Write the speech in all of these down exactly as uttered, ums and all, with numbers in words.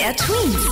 R Twins.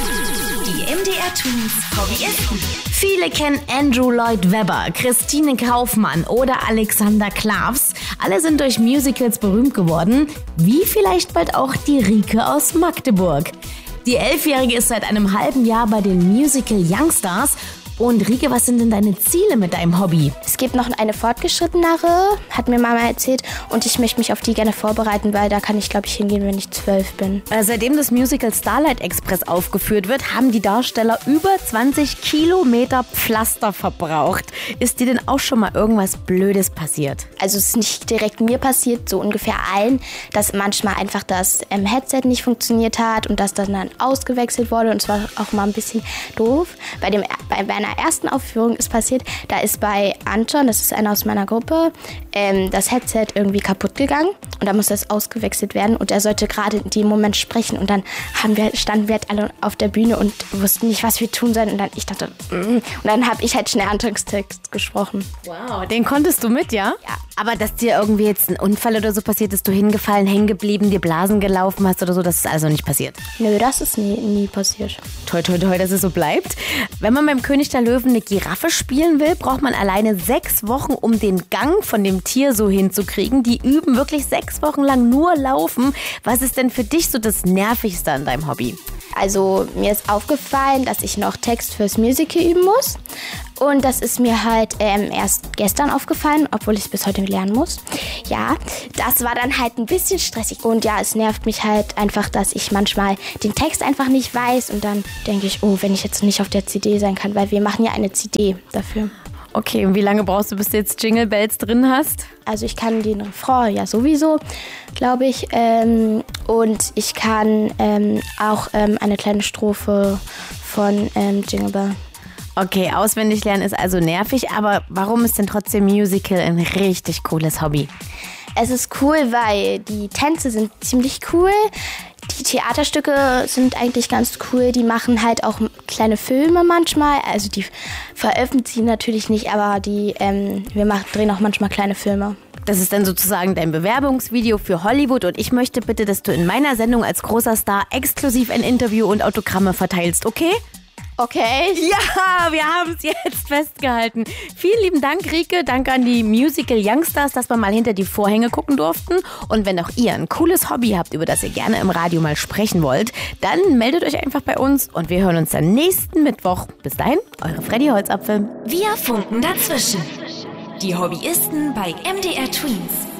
Die M D R Twins Hobbyisten. Viele kennen Andrew Lloyd Webber, Christine Kaufmann oder Alexander Klavs. Alle sind durch Musicals berühmt geworden, wie vielleicht bald auch die Rike aus Magdeburg. Die Elfjährige ist seit einem halben Jahr bei den Musical Youngstars. Und Rike, was sind denn deine Ziele mit deinem Hobby? Es gibt noch eine fortgeschrittenere, hat mir Mama erzählt. Und ich möchte mich auf die gerne vorbereiten, weil da kann ich, glaube ich, hingehen, wenn ich zwölf bin. Äh, seitdem das Musical Starlight Express aufgeführt wird, haben die Darsteller über zwanzig Kilometer Pflaster verbraucht. Ist dir denn auch schon mal irgendwas Blödes passiert? Also es ist nicht direkt mir passiert, so ungefähr allen, dass manchmal einfach das ähm, Headset nicht funktioniert hat und dass das dann ausgewechselt wurde. Und es war auch mal ein bisschen doof. Bei dem bei, bei einer ersten Aufführung ist passiert, da ist bei Anton, das ist einer aus meiner Gruppe, ähm, das Headset irgendwie kaputt gegangen und da musste das ausgewechselt werden und er sollte gerade in dem Moment sprechen und dann haben wir, standen wir halt alle auf der Bühne und wussten nicht, was wir tun sollen und dann ich dachte, mm. und dann habe ich halt schnell Antons Text gesprochen. Wow, den konntest du mit, ja? Ja. Aber dass dir irgendwie jetzt ein Unfall oder so passiert ist, du hingefallen, hängen geblieben, dir Blasen gelaufen hast oder so, das ist also nicht passiert? Nö, das ist nie, nie passiert. Toi, toi, toi, dass es so bleibt. Wenn man beim König der Löwen eine Giraffe spielen will, braucht man alleine sechs Wochen, um den Gang von dem Tier so hinzukriegen. Die üben wirklich sechs Wochen lang nur laufen. Was ist denn für dich so das Nervigste an deinem Hobby? Also mir ist aufgefallen, dass ich noch Text fürs Musical üben muss. Und das ist mir halt ähm, erst gestern aufgefallen, obwohl ich es bis heute lernen muss. Ja, das war dann halt ein bisschen stressig. Und ja, es nervt mich halt einfach, dass ich manchmal den Text einfach nicht weiß. Und dann denke ich, oh, wenn ich jetzt nicht auf der C D sein kann, weil wir machen ja eine C D dafür. Okay, und wie lange brauchst du, bis du jetzt Jingle Bells drin hast? Also ich kann den Refrain ja sowieso, glaube ich. Ähm, und ich kann ähm, auch ähm, eine kleine Strophe von ähm, Jingle Bell. Okay, auswendig lernen ist also nervig, aber warum ist denn trotzdem Musical ein richtig cooles Hobby? Es ist cool, weil die Tänze sind ziemlich cool. Die Theaterstücke sind eigentlich ganz cool. Die machen halt auch kleine Filme manchmal. Also die veröffentlichen natürlich nicht, aber die ähm, wir machen, drehen auch manchmal kleine Filme. Das ist dann sozusagen dein Bewerbungsvideo für Hollywood und ich möchte bitte, dass du in meiner Sendung als großer Star exklusiv ein Interview und Autogramme verteilst, okay? Okay. Ja, wir haben es jetzt festgehalten. Vielen lieben Dank, Rike. Danke an die Musical Youngstars, dass wir mal hinter die Vorhänge gucken durften. Und wenn auch ihr ein cooles Hobby habt, über das ihr gerne im Radio mal sprechen wollt, dann meldet euch einfach bei uns und wir hören uns dann nächsten Mittwoch. Bis dahin, eure Freddy Holzapfel. Wir funken dazwischen. Die Hobbyisten bei M D R Twins.